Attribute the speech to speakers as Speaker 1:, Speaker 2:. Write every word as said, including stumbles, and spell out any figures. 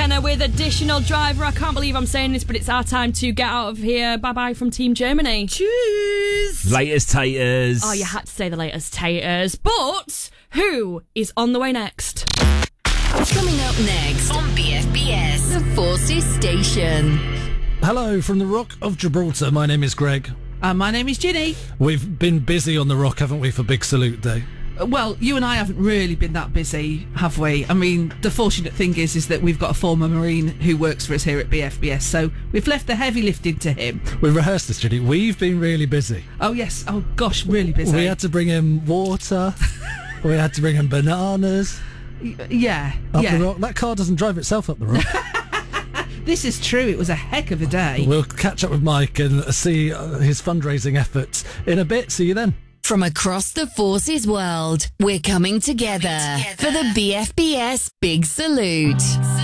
Speaker 1: McKenna with additional driver. I can't believe I'm saying this, but it's our time to get out of here. Bye-bye from Team Germany.
Speaker 2: Cheers.
Speaker 3: Latest taters.
Speaker 1: Oh, you had to say the latest taters. But who is on the way next?
Speaker 4: Coming up next on B F B S, the Forces Station.
Speaker 2: Hello from the Rock of Gibraltar. My name is Greg.
Speaker 5: Uh, my name is Ginny.
Speaker 2: We've been busy on the Rock, haven't we, for Big Salute Day?
Speaker 5: Uh, Well, you and I haven't really been that busy, have we? I mean, the fortunate thing is is that we've got a former Marine who works for us here at B F B S, so we've left the heavy lifting to him.
Speaker 2: We rehearsed this, Judy. We've been really busy.
Speaker 5: Oh, yes. Oh, gosh, really busy.
Speaker 2: We had to bring him water. We had to bring him bananas.
Speaker 5: Y- yeah,
Speaker 2: Up
Speaker 5: yeah.
Speaker 2: the Rock. That car doesn't drive itself up the Rock.
Speaker 5: This is true. It was a heck of a day.
Speaker 2: We'll catch up with Mike and see uh, his fundraising efforts in a bit. See you then.
Speaker 4: From across the Forces world, we're coming together, for the B F B S Big Salute.